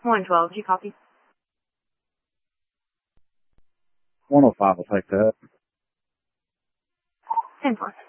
112, did you copy? 105 will take that. 10-4.